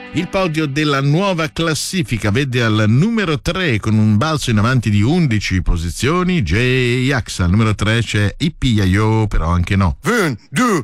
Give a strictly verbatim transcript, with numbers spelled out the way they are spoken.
Il podio della nuova classifica vede al numero tre con un balzo in avanti di undici posizioni J-Ax. Al numero tre c'è Yippee-Yayo, però anche no. un, due,